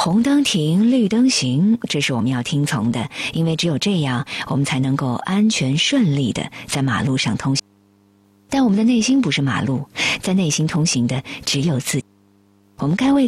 红灯停，绿灯行，这是我们要听从的，因为只有这样，我们才能够安全顺利的在马路上通行。但我们的内心不是马路，在内心通行的只有自己。我们该为